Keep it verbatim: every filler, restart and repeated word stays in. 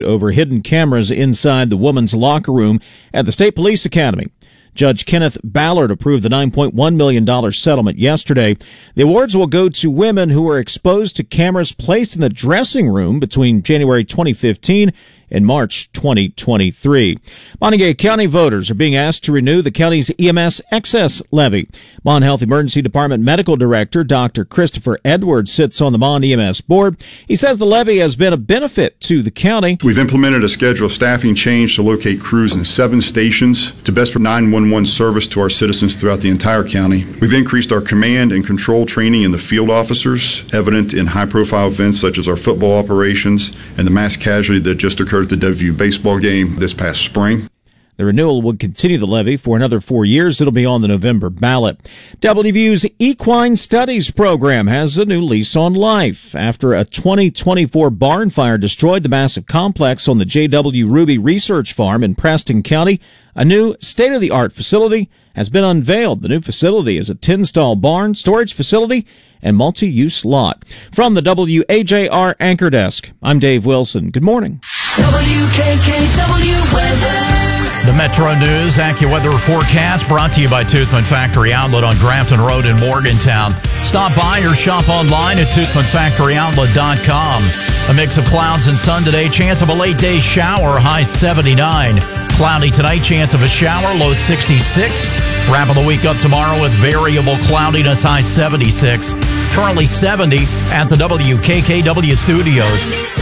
over hidden cameras inside the women's locker room at the State Police Academy. Judge Kenneth Ballard approved the nine point one million dollars settlement yesterday. The awards will go to women who were exposed to cameras placed in the dressing room between January twenty fifteen and March twenty twenty-three. Montague County voters are being asked to renew the county's E M S excess levy. Mon Health Emergency Department Medical Director Doctor Christopher Edwards sits on the Mon E M S board. He says the levy has been a benefit to the county. We've implemented a schedule of staffing change to locate crews in seven stations to best provide nine one one service to our citizens throughout the entire county. We've increased our command and control training in the field officers, evident in high-profile events such as our football operations and the mass casualty that just occurred at the W V U baseball game this past spring. The renewal would continue the levy for another four years. It'll be on the November ballot. W V U's Equine Studies program has a new lease on life. After a twenty twenty-four barn fire destroyed the massive complex on the J W Ruby Research Farm in Preston County, a new state-of-the-art facility has been unveiled. The new facility is a ten-stall barn, storage facility, and multi-use lot. From the W A J R Anchor Desk, I'm Dave Wilson. Good morning. W K K W Weather. The Metro News AccuWeather forecast brought to you by Toothman Factory Outlet on Grafton Road in Morgantown. Stop by or shop online at toothman factory outlet dot com. A mix of clouds and sun today. Chance of a late day shower, high seventy-nine. Cloudy tonight, chance of a shower, low sixty-six. Wrapping the week up tomorrow with variable cloudiness, high seventy-six. Currently seventy at the W K K W studios.